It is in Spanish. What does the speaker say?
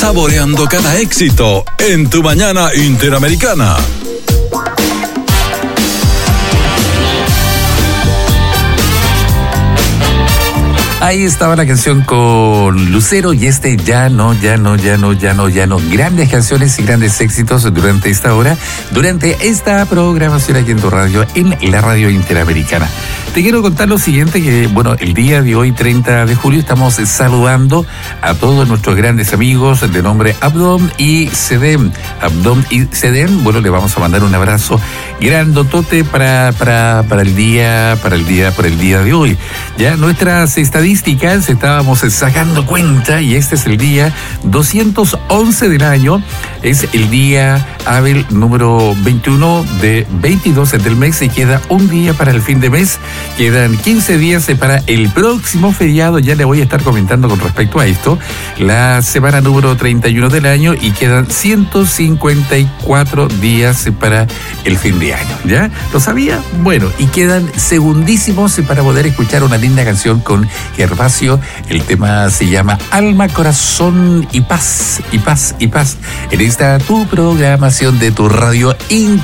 saboreando cada éxito en tu mañana interamericana. Ahí estaba la canción con Lucero y ya no. Grandes canciones y grandes éxitos durante esta hora, durante esta programación aquí en tu radio, en la radio interamericana. Te quiero contar lo siguiente, que bueno, el día de hoy, 30 de julio, estamos saludando a todos nuestros grandes amigos de nombre Abdón y Sedem. Bueno, le vamos a mandar un abrazo grandotote para el día de hoy. Ya nuestras estadísticas estábamos sacando cuenta y este es el día 211 del año, es el día hábil número 21 de 22 del mes y queda un día para el fin de mes. Quedan 15 días para el próximo feriado, ya le voy a estar comentando con respecto a esto, la semana número 31 del año y quedan 154 días para el fin de año, ¿ya? ¿Lo sabía? Bueno, y quedan segundísimos para poder escuchar una linda canción con Gervasio. El tema se llama Alma, Corazón y Paz, en esta tu programación de tu radio